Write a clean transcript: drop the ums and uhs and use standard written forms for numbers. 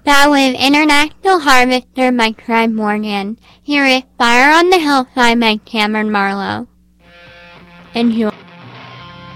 That was International Harvester by Craig Morgan. Here is Fire on the Hillside by Cameron Marlowe. Enjoy.